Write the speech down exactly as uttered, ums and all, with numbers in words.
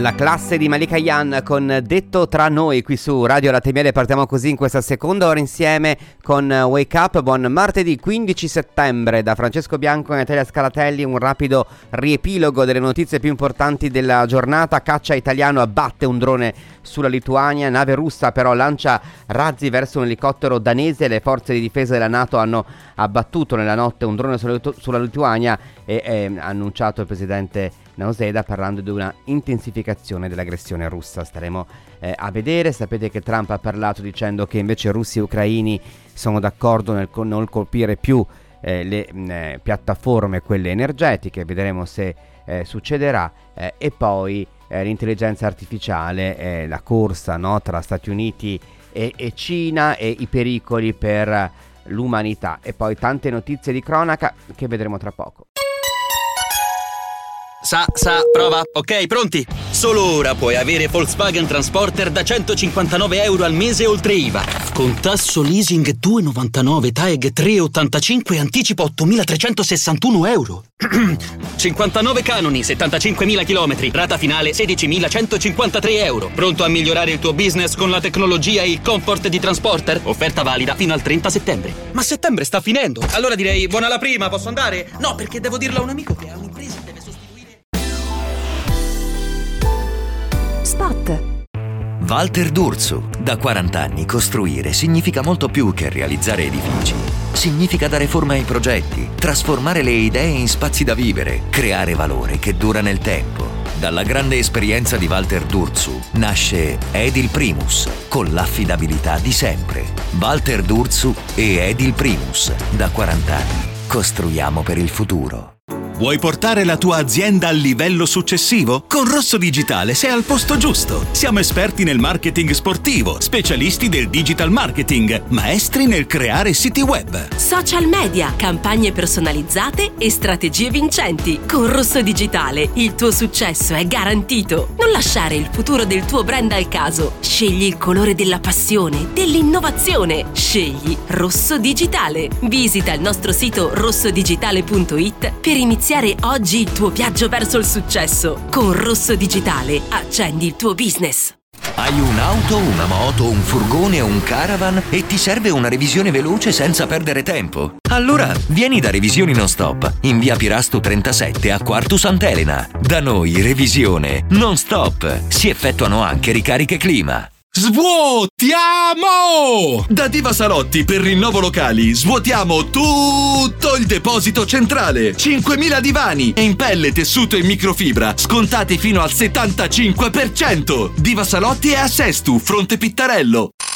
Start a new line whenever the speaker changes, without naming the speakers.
La classe di Malika Yan con Detto tra noi qui su Radio Latte Miele. Partiamo così in questa seconda ora insieme con Wake Up. Buon martedì quindici settembre da Francesco Bianco e Natalia Scalatelli. Un rapido riepilogo delle notizie più importanti della giornata. Caccia italiano abbatte un drone sulla Lituania. Nave russa però lancia razzi verso un elicottero danese. Le forze di difesa della NATO hanno abbattuto nella notte un drone sulla, sulla Lituania e eh, ha annunciato il presidente Nauseda parlando di una intensificazione dell'aggressione russa. Staremo eh, a vedere. Sapete che Trump ha parlato dicendo che invece russi e ucraini sono d'accordo nel co- non colpire più eh, le mh, piattaforme, quelle energetiche. Vedremo se eh, succederà. Eh, e poi eh, l'intelligenza artificiale, eh, la corsa, no, tra Stati Uniti e, e Cina e i pericoli per l'umanità. E poi tante notizie di cronaca che vedremo tra poco.
Sa, sa, prova. Ok, pronti? Solo ora puoi avere Volkswagen Transporter da centocinquantanove euro al mese oltre I V A. Con tasso leasing due virgola novantanove, T A E G tre virgola ottantacinque e anticipo ottomilatrecentosessantuno euro. cinquantanove canoni, settantacinquemila chilometri, rata finale sedicimilacentocinquantatré euro. Pronto a migliorare il tuo business con la tecnologia e il comfort di Transporter? Offerta valida fino al trenta settembre. Ma settembre sta finendo. Allora direi buona la prima, posso andare? No, perché devo dirlo a un amico che ha un'impresa e deve sostituire.
Spot.
Walter D'Urso. Da quaranta anni costruire significa molto più che realizzare edifici. Significa dare forma ai progetti, trasformare le idee in spazi da vivere, creare valore che dura nel tempo. Dalla grande esperienza di Walter D'Urso nasce Edil Primus, con l'affidabilità di sempre. Walter D'Urso e Edil Primus. Da quaranta anni costruiamo per il futuro.
Vuoi portare la tua azienda al livello successivo? Con Rosso Digitale sei al posto giusto. Siamo esperti nel marketing sportivo, specialisti del digital marketing, maestri nel creare siti web,
Social media, campagne personalizzate e strategie vincenti. Con Rosso Digitale il tuo successo è garantito. Non lasciare il futuro del tuo brand al caso. Scegli il colore della passione, dell'innovazione. Scegli Rosso Digitale. Visita il nostro sito rosso digitale punto it per iniziare oggi il tuo viaggio verso il successo. Con Rosso Digitale accendi il tuo business.
Hai un'auto, una moto, un furgone o un caravan e ti serve una revisione veloce senza perdere tempo? Allora vieni da Revisioni Non Stop in via Pirasto trentasette a Quartu Sant'Elena. Da noi revisione non stop. Si effettuano anche ricariche clima.
Svuotiamo! Da Diva Salotti per rinnovo locali svuotiamo tutto il deposito centrale. cinquemila divani in pelle, tessuto e microfibra scontati fino al settantacinque per cento. Diva Salotti è a Sestu, Fronte Pittarello.